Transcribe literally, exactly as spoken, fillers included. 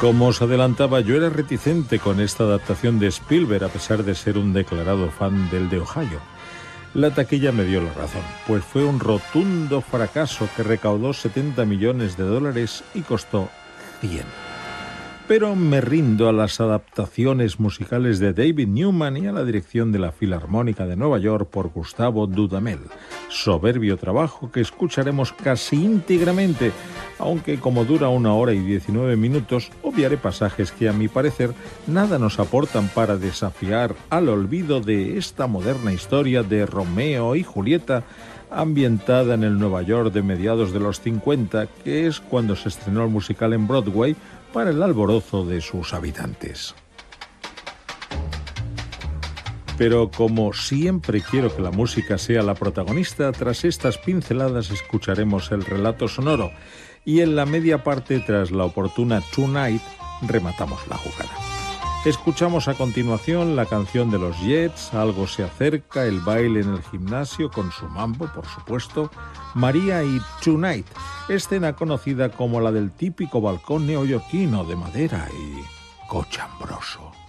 Como os adelantaba, yo era reticente con esta adaptación de Spielberg, a pesar de ser un declarado fan del de Ohio. La taquilla me dio la razón, pues fue un rotundo fracaso que recaudó setenta millones de dólares y costó cien. Pero me rindo a las adaptaciones musicales de David Newman y a la dirección de la Filarmónica de Nueva York por Gustavo Dudamel. Soberbio trabajo que escucharemos casi íntegramente, aunque como dura una hora y diecinueve minutos, obviaré pasajes que a mi parecer nada nos aportan para desafiar al olvido de esta moderna historia de Romeo y Julieta, ambientada en el Nueva York de mediados de los cincuenta, que es cuando se estrenó el musical en Broadway para el alborozo de sus habitantes. Pero como siempre quiero que la música sea la protagonista, tras estas pinceladas escucharemos el relato sonoro y en la media parte, tras la oportuna Tonight, rematamos la jugada. Escuchamos a continuación la canción de los Jets, Algo se acerca, el baile en el gimnasio con su mambo, por supuesto, María y Tonight, escena conocida como la del típico balcón neoyorquino de madera y cochambroso.